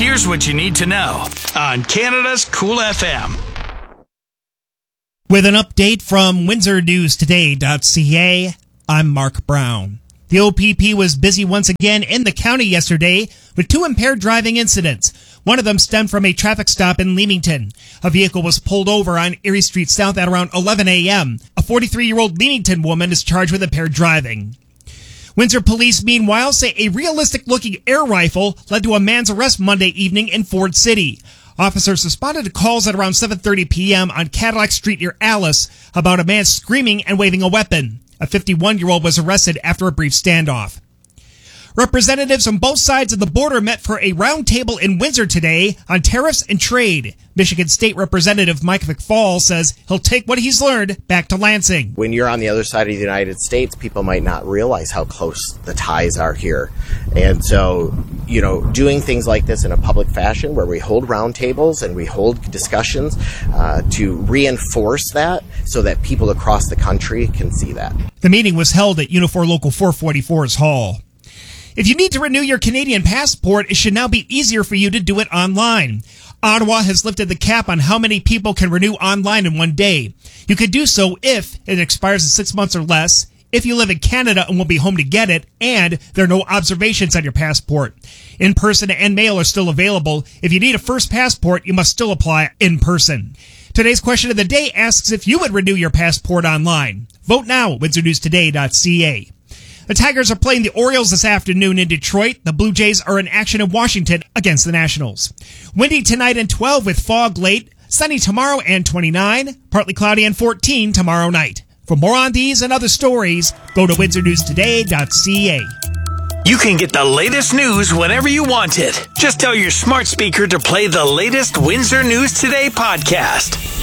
Here's what you need to know on Canada's Cool FM. With an update from WindsorNewsToday.ca, I'm Mark Brown. The OPP was busy once again in the county yesterday with 2 impaired driving incidents. One of them stemmed from a traffic stop in Leamington. A vehicle was pulled over on Erie Street South at around 11 a.m. A 43-year-old Leamington woman is charged with impaired driving. Windsor police, meanwhile, say a realistic-looking air rifle led to a man's arrest Monday evening in Ford City. Officers responded to calls at around 7:30 p.m. on Cadillac Street near Alice about a man screaming and waving a weapon. A 51-year-old was arrested after a brief standoff. Representatives on both sides of the border met for a roundtable in Windsor today on tariffs and trade. Michigan State Representative Mike McFall says he'll take what he's learned back to Lansing. When you're on the other side of the United States, people might not realize how close the ties are here. And so, doing things like this in a public fashion where we hold roundtables and we hold discussions to reinforce that so that people across the country can see that. The meeting was held at Unifor Local 444's Hall. If you need to renew your Canadian passport, it should now be easier for you to do it online. Ottawa has lifted the cap on how many people can renew online in one day. You can do so if it expires in 6 months or less, if you live in Canada and will be home to get it, and there are no observations on your passport. In-person and mail are still available. If you need a first passport, you must still apply in person. Today's question of the day asks if you would renew your passport online. Vote now at WindsorNewsToday.ca. The Tigers are playing the Orioles this afternoon in Detroit. The Blue Jays are in action in Washington against the Nationals. Windy tonight and 12 with fog late. Sunny tomorrow and 29. Partly cloudy and 14 tomorrow night. For more on these and other stories, go to WindsorNewsToday.ca. You can get the latest news whenever you want it. Just tell your smart speaker to play the latest Windsor News Today podcast.